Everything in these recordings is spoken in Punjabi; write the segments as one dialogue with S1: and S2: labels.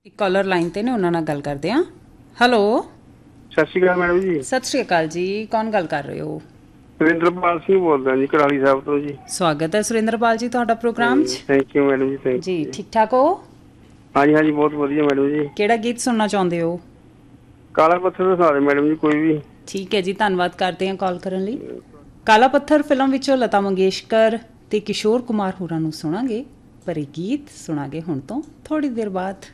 S1: ਇੱਕ ਕਾਲਰ ਲਾਈਨ ਤੇ ਨੇ, ਉਹਨਾਂ ਨਾਲ ਗੱਲ ਕਰਦੇ ਹਾਂ। ਹੈਲੋ,
S2: ਸਤਿ ਸ਼੍ਰੀ ਅਕਾਲ ਮੈਡਮ ਜੀ।
S1: ਸਤਿ ਸ਼੍ਰੀ ਅਕਾਲ ਜੀ, ਕੌਣ ਗੱਲ ਕਰ ਰਹੇ ਹੋ?
S2: ਸੁਰਿੰਦਰਪਾਲ ਸਿੰਘ ਬੋਲਦਾ ਜੀ, ਕਰਾਲੀ ਸਾਹਿਬ ਤੋਂ ਜੀ।
S1: ਸਵਾਗਤ ਹੈ ਸੁਰਿੰਦਰਪਾਲ ਜੀ ਤੁਹਾਡਾ ਪ੍ਰੋਗਰਾਮ 'ਚ।
S2: ਥੈਂਕ ਯੂ ਮੈਡਮ ਜੀ, ਥੈਂਕ
S1: ਜੀ
S2: ਯੂ ਜੀ।
S1: ਠੀਕ ਠਾਕ ਹੋ?
S2: ਹਾਂਜੀ ਹਾਂਜੀ, ਬਹੁਤ ਵਧੀਆ ਮੈਡਮ ਜੀ।
S1: ਕਿਹੜਾ ਗੀਤ ਸੁਣਨਾ ਚਾਹੁੰਦੇ ਹੋ?
S2: ਕਾਲਾ ਪੱਥਰ ਦਿਖਾ ਦੇ ਮੈਡਮ ਜੀ, ਕੋਈ ਵੀ।
S1: ਠੀਕ ਹੈ ਜੀ, ਧੰਨਵਾਦ ਕਰਦੇ ਹਾਂ ਕਾਲ ਕਰਨ ਲਈ। ਕਾਲਾ ਪੱਥਰ ਫਿਲਮ ਵਿੱਚੋਂ ਲਤਾ ਮੰਗੇਸ਼ਕਰ ਤੇ ਕਿਸ਼ੋਰ ਕੁਮਾਰ ਹੋਰਾਂ ਨੂੰ ਸੁਣਾਂਗੇ, ਪਰ ਇਹ ਗੀਤ ਸੁਣਾਂਗੇ ਹੁਣ ਤੋਂ ਥੋੜ੍ਹੀ ਦੇਰ ਬਾਅਦ।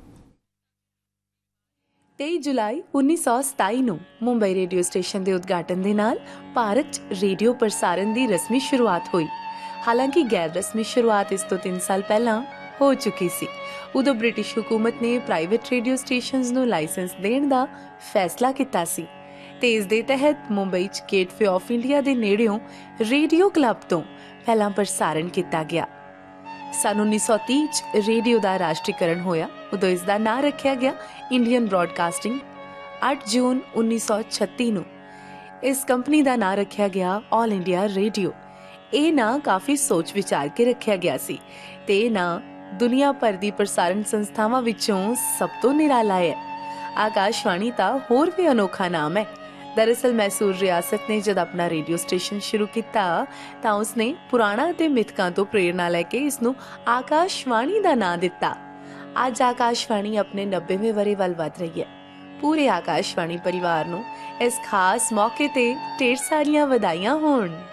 S3: 23 ਜੁਲਾਈ 1927 ਨੂੰ ਮੁੰਬਈ ਰੇਡੀਓ ਸਟੇਸ਼ਨ ਦੇ ਉਦਘਾਟਨ ਦੇ ਨਾਲ ਭਾਰਤ 'ਚ ਰੇਡੀਓ ਪ੍ਰਸਾਰਣ ਦੀ ਰਸਮੀ ਸ਼ੁਰੂਆਤ ਹੋਈ। ਹਾਲਾਂਕਿ ਗੈਰ ਰਸਮੀ ਸ਼ੁਰੂਆਤ ਇਸ ਤੋਂ 3 ਸਾਲ ਪਹਿਲਾਂ ਹੋ ਚੁੱਕੀ ਸੀ। ਉਦੋਂ ਬ੍ਰਿਟਿਸ਼ ਹਕੂਮਤ ਨੇ ਪ੍ਰਾਈਵੇਟ ਰੇਡੀਓ ਸਟੇਸ਼ਨਜ਼ ਨੂੰ ਲਾਇਸੈਂਸ ਦੇਣ ਦਾ ਫੈਸਲਾ ਕੀਤਾ ਸੀ ਤੇ ਇਸ ਦੇ ਤਹਿਤ ਮੁੰਬਈ 'ਚ ਗੇਟਵੇ ਆਫ ਇੰਡੀਆ ਦੇ ਨੇੜਿਓਂ ਰੇਡੀਓ ਕਲੱਬ ਤੋਂ ਪਹਿਲਾਂ ਪ੍ਰਸਾਰਣ ਕੀਤਾ ਗਿਆ। ਸੰਨ 1930 'ਚ ਰੇਡੀਓ ਦਾ ਰਾਸ਼ਟਰੀਕਰਨ ਹੋਇਆ। ਉਦੋਂ ਇਸ ਦਾ ਨਾਂ ਰੱਖਿਆ ਗਿਆ ਇੰਡੀਅਨ ਬ੍ਰੌਡਕਾਸਟਿੰਗ। 8 ਜੂਨ 1936 ਨੂੰ ਇਸ ਕੰਪਨੀ ਦਾ ਨਾਂ ਰੱਖਿਆ ਗਿਆ ਆਲ ਇੰਡੀਆ ਰੇਡੀਓ। ਇਹ ਨਾਂ ਕਾਫੀ ਸੋਚ ਵਿਚਾਰ ਕੇ ਰੱਖਿਆ ਗਿਆ ਸੀ ਤੇ ਇਹ ਨਾਂ ਦੁਨੀਆ ਭਰ ਦੀ ਪ੍ਰਸਾਰਣ ਸੰਸਥਾਵਾਂ ਵਿੱਚੋਂ ਸਭ ਤੋਂ ਨਿਰਾਲਾ ਹੈ। ਆਕਾਸ਼ਵਾਣੀ ਤਾਂ ਹੋਰ ਵੀ ਅਨੋਖਾ ਨਾਮ ਹੈ। ਦਰਅਸਲ ਮੈਸੂਰ ਰਿਆਸਤ ਨੇ ਜਦ ਆਪਣਾ ਰੇਡੀਓ ਸਟੇਸ਼ਨ ਸ਼ੁਰੂ ਕੀਤਾ ਤਾਂ ਉਸਨੇ ਪੁਰਾਣਾ ਅਤੇ ਮਿਥਕਾਂ ਤੋਂ ਪ੍ਰੇਰਨਾ ਲੈ ਕੇ ਇਸ ਨੂੰ ਆਕਾਸ਼ਵਾਣੀ ਦਾ ਨਾਂ ਦਿੱਤਾ। ਅੱਜ ਆਕਾਸ਼ਵਾਣੀ ਆਪਣੇ 90ਵੇਂ ਵਰ੍ਹੇ ਵੱਲ ਵਧ ਰਹੀ ਹੈ। ਪੂਰੇ ਆਕਾਸ਼ਵਾਣੀ ਪਰਿਵਾਰ ਨੂੰ ਇਸ ਖਾਸ ਮੌਕੇ ਤੇ ਢੇਰ ਸਾਰੀਆਂ ਵਧਾਈਆਂ ਹੋਣ।